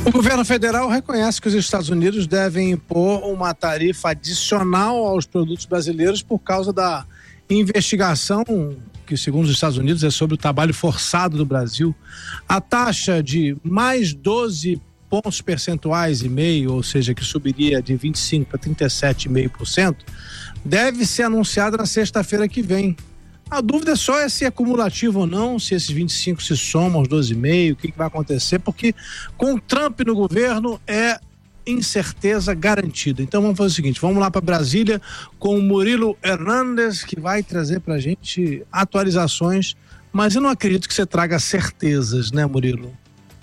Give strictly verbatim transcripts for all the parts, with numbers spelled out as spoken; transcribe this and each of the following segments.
O governo federal reconhece que os Estados Unidos devem impor uma tarifa adicional aos produtos brasileiros por causa da investigação que, segundo os Estados Unidos, é sobre o trabalho forçado do Brasil. A taxa de mais doze pontos percentuais e meio, ou seja, que subiria de vinte e cinco para trinta e sete vírgula cinco por cento, deve ser anunciada na sexta-feira que vem. A dúvida é só é se é cumulativo ou não, se esses vinte e cinco se somam aos doze vírgula cinco, o que, que vai acontecer, porque com o Trump no governo é incerteza garantida. Então vamos fazer o seguinte, vamos lá para Brasília com o Murilo Hernandes, que vai trazer para a gente atualizações, mas eu não acredito que você traga certezas, né, Murilo?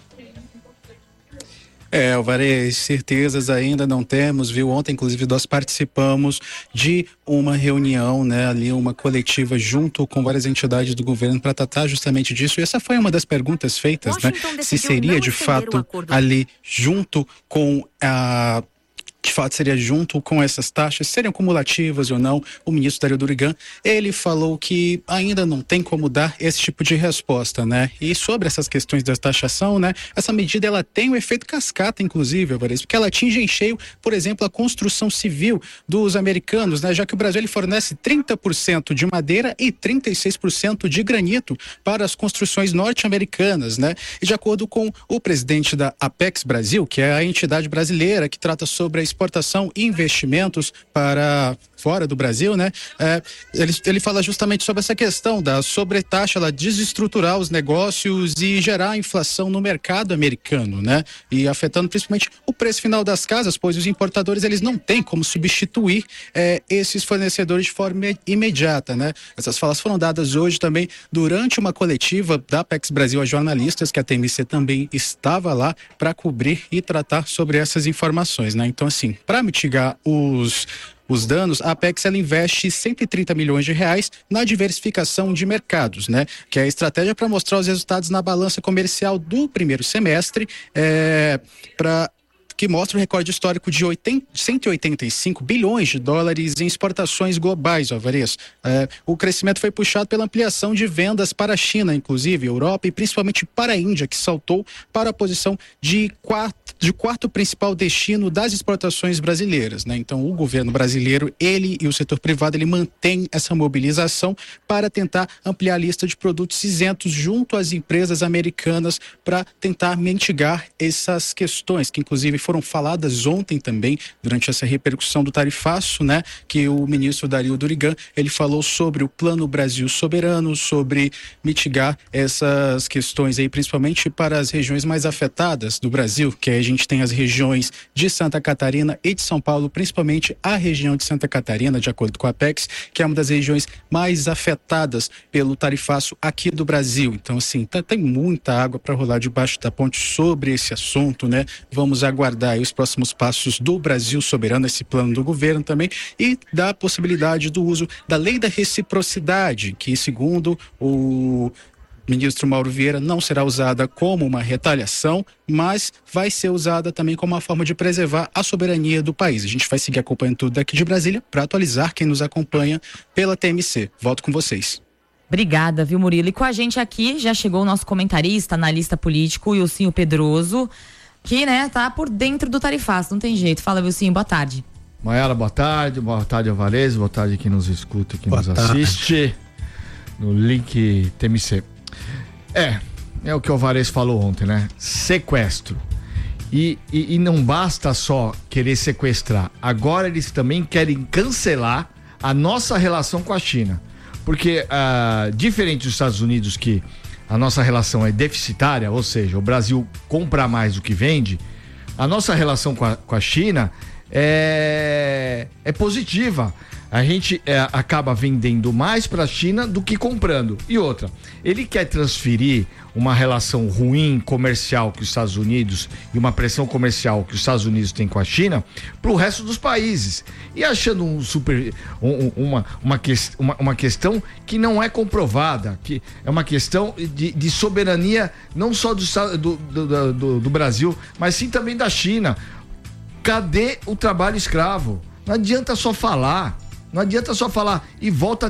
É, Alvarez, certezas ainda não temos, viu? Ontem, inclusive, nós participamos de uma reunião, né, ali uma coletiva junto com várias entidades do governo para tratar justamente disso. E essa foi uma das perguntas feitas, Washington, né? Se seria de fato ali junto com a... de fato seria junto com essas taxas, seriam cumulativas ou não. O ministro Dario Durigan, ele falou que ainda não tem como dar esse tipo de resposta, né? E sobre essas questões da taxação, né? Essa medida, ela tem um efeito cascata, inclusive, Alvarez, porque ela atinge em cheio, por exemplo, a construção civil dos americanos, né? Já que o Brasil, ele fornece trinta por cento de madeira e trinta e seis por cento de granito para as construções norte-americanas, né? E de acordo com o presidente da Apex Brasil, que é a entidade brasileira que trata sobre a exportação e investimentos para fora do Brasil, né? É, ele, ele fala justamente sobre essa questão da sobretaxa, ela desestruturar os negócios e gerar inflação no mercado americano, né? E afetando principalmente o preço final das casas, pois os importadores, eles não têm como substituir é, esses fornecedores de forma imediata, né? Essas falas foram dadas hoje também durante uma coletiva da Apex Brasil a jornalistas, que a T M C também estava lá para cobrir e tratar sobre essas informações, né? Então, assim, para mitigar os os danos, a Apex, ela investe cento e trinta milhões de reais na diversificação de mercados, né? Que é a estratégia para mostrar os resultados na balança comercial do primeiro semestre, é, para que mostra o recorde histórico de cento e oitenta e cinco bilhões de dólares em exportações globais, Alvarez. É, o crescimento foi puxado pela ampliação de vendas para a China, inclusive Europa, e principalmente para a Índia, que saltou para a posição de quarto, de quarto principal destino das exportações brasileiras, né? Então, o governo brasileiro, ele e o setor privado, ele mantém essa mobilização para tentar ampliar a lista de produtos isentos junto às empresas americanas para tentar mitigar essas questões, que inclusive foram faladas ontem também, durante essa repercussão do tarifaço, né? Que o ministro Dario Durigan, ele falou sobre o Plano Brasil Soberano, sobre mitigar essas questões aí, principalmente para as regiões mais afetadas do Brasil, que a gente tem as regiões de Santa Catarina e de São Paulo, principalmente a região de Santa Catarina, de acordo com a Apex, que é uma das regiões mais afetadas pelo tarifaço aqui do Brasil. Então, assim, tá, tem muita água para rolar debaixo da ponte sobre esse assunto, né? Vamos aguardar aí os próximos passos do Brasil Soberano, esse plano do governo também, e da possibilidade do uso da lei da reciprocidade, que, segundo o ministro Mauro Vieira, não será usada como uma retaliação, mas vai ser usada também como uma forma de preservar a soberania do país. A gente vai seguir acompanhando tudo daqui de Brasília para atualizar quem nos acompanha pela T M C. Volto com vocês. Obrigada, viu, Murilo? E com a gente aqui já chegou o nosso comentarista, analista político, Wilsinho Pedroso, que, né, tá por dentro do tarifaço, não tem jeito. Fala, Wilsinho, boa tarde. Maiara, boa tarde. Boa tarde, Alvarez. Boa tarde quem nos escuta, quem boa nos tarde. assiste no link T M C. É, é o que o Alvarez falou ontem, né? Sequestro. E, e, e não basta só querer sequestrar. Agora eles também querem cancelar a nossa relação com a China. Porque, uh, diferente dos Estados Unidos, que a nossa relação é deficitária, ou seja, o Brasil compra mais do que vende, a nossa relação com a, com a China é, é positiva. A gente é, acaba vendendo mais para a China do que comprando. E outra, ele quer transferir uma relação ruim comercial que os Estados Unidos e uma pressão comercial que os Estados Unidos têm com a China para o resto dos países. E achando um super, um, uma, uma, que, uma, uma questão que não é comprovada, que é uma questão de, de soberania não só do, do, do, do, do Brasil, mas sim também da China. Cadê o trabalho escravo? Não adianta só falar. Não adianta só falar e volta